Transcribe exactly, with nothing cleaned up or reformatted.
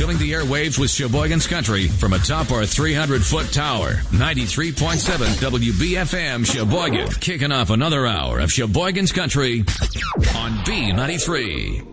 filling the airwaves with Sheboygan's Country from atop our three hundred foot tower. ninety-three point seven W B F M Sheboygan, kicking off another hour of Sheboygan's Country on B ninety-three.